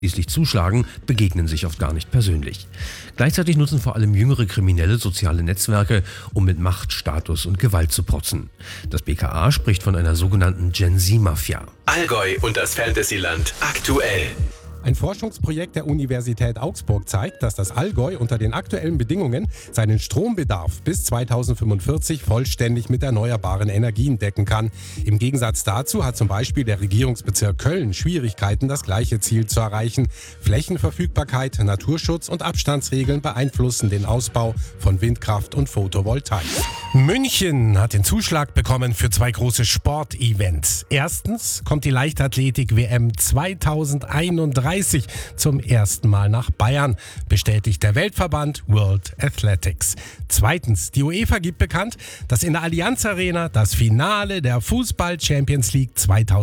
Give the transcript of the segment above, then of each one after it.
schließlich zuschlagen, begegnen sich oft gar nicht persönlich. Gleichzeitig nutzen vor allem jüngere Kriminelle soziale Netzwerke, um mit Macht, Status und Gewalt zu protzen. Das BKA spricht von einer sogenannten Gen Z-Mafia. Allgäu und das Fantasyland aktuell. Ein Forschungsprojekt der Universität Augsburg zeigt, dass das Allgäu unter den aktuellen Bedingungen seinen Strombedarf bis 2045 vollständig mit erneuerbaren Energien decken kann. Im Gegensatz dazu hat zum Beispiel der Regierungsbezirk Köln Schwierigkeiten, das gleiche Ziel zu erreichen. Flächenverfügbarkeit, Naturschutz und Abstandsregeln beeinflussen den Ausbau von Windkraft und Photovoltaik. München hat den Zuschlag bekommen für 2 große Sportevents. Erstens kommt die Leichtathletik-WM 2031 zum ersten Mal nach Bayern, bestätigt der Weltverband World Athletics. Zweitens, die UEFA gibt bekannt, dass in der Allianz Arena das Finale der Fußball-Champions League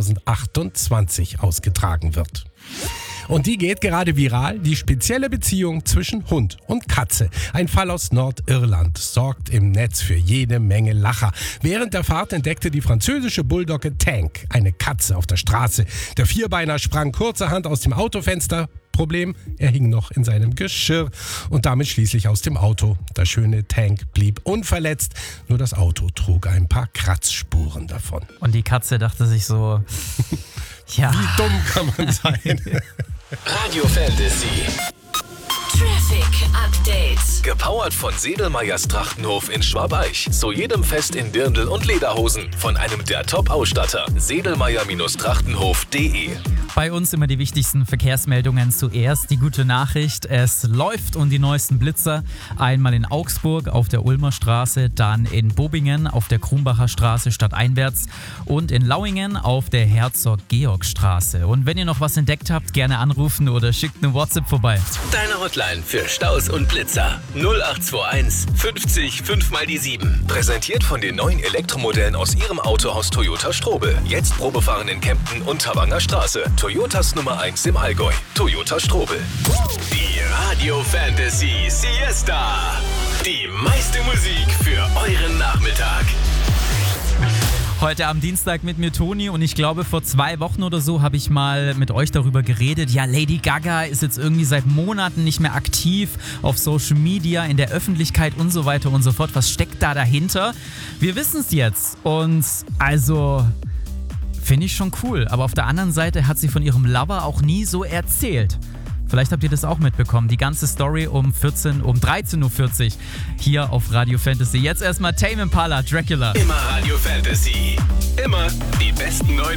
2028 ausgetragen wird. Und die geht gerade viral, die spezielle Beziehung zwischen Hund und Katze. Ein Fall aus Nordirland sorgt im Netz für jede Menge Lacher. Während der Fahrt entdeckte die französische Bulldogge Tank eine Katze auf der Straße. Der Vierbeiner sprang kurzerhand aus dem Autofenster. Problem, er hing noch in seinem Geschirr und damit schließlich aus dem Auto. Der schöne Tank blieb unverletzt, nur das Auto trug ein paar Kratzspuren davon. Und die Katze dachte sich so, ja. Wie dumm kann man sein? Radio Fantasy. Traffic Update. Gepowert von Sedelmeyers Trachtenhof in Schwabeich. Zu jedem Fest in Dirndl und Lederhosen. Von einem der Top-Ausstatter. Sedelmeyer-Trachtenhof.de. Bei uns immer die wichtigsten Verkehrsmeldungen zuerst. Die gute Nachricht, es läuft und die neuesten Blitzer. Einmal in Augsburg auf der Ulmer Straße, dann in Bobingen auf der Krumbacher Straße stadteinwärts und in Lauingen auf der Herzog-Georg-Straße. Und wenn ihr noch was entdeckt habt, gerne anrufen oder schickt eine WhatsApp vorbei. Deine Hotline für Staus und Blitzer. 0821 50 5 mal die 7. Präsentiert von den neuen Elektromodellen aus ihrem Autohaus Toyota Strobel. Jetzt Probefahren in Kempten und Thawanger Straße. Toyotas Nummer 1 im Allgäu. Toyota Strobel. Die Radio Fantasy Siesta. Die meiste Musik für euren Nachmittag. Heute am Dienstag mit mir Toni und ich glaube vor 2 Wochen oder so habe ich mal mit euch darüber geredet. Ja, Lady Gaga ist jetzt irgendwie seit Monaten nicht mehr aktiv auf Social Media, in der Öffentlichkeit und so weiter und so fort. Was steckt da dahinter? Wir wissen es jetzt und also finde ich schon cool. Aber auf der anderen Seite hat sie von ihrem Lover auch nie so erzählt. Vielleicht habt ihr das auch mitbekommen. Die ganze Story um 13.40 Uhr hier auf Radio Fantasy. Jetzt erstmal Tame Impala, Dracula. Immer Radio Fantasy. Immer die besten neuen